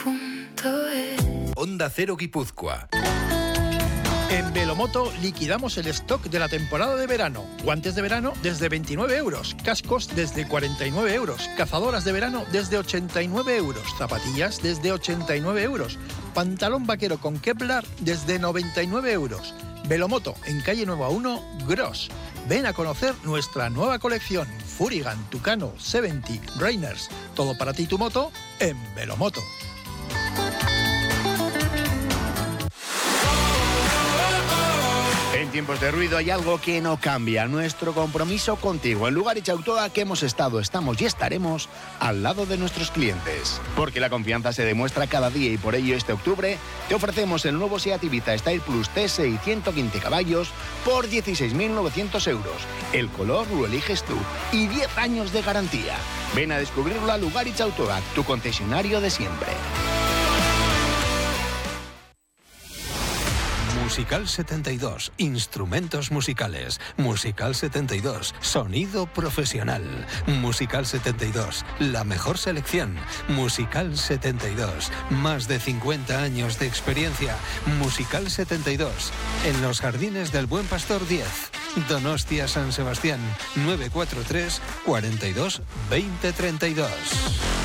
Onda Cero Guipúzcoa. En Velomoto liquidamos el stock de la temporada de verano. Guantes de verano desde 29 euros, cascos desde 49 euros, cazadoras de verano desde 89 euros, zapatillas desde 89 euros, pantalón vaquero con Kevlar desde 99 euros. Velomoto, en calle Nueva 1, Gros. Ven a conocer nuestra nueva colección, Furigan, Tucano, 70, Rainers. Todo para ti y tu moto en Velomoto. En tiempos de ruido hay algo que no cambia, nuestro compromiso contigo. En Lugaritz Autoa que hemos estado, estamos y estaremos al lado de nuestros clientes. Porque la confianza se demuestra cada día y por ello este octubre te ofrecemos el nuevo SEAT Ibiza Style Plus TSI 115 caballos por 16.900 euros. El color lo eliges tú y 10 años de garantía. Ven a descubrirlo a Lugaritz Autoa, tu concesionario de siempre. Musical 72, instrumentos musicales. Musical 72, sonido profesional. Musical 72, la mejor selección. Musical 72, más de 50 años de experiencia. Musical 72, en los Jardines del Buen Pastor 10. Donostia San Sebastián, 943 42 20 32.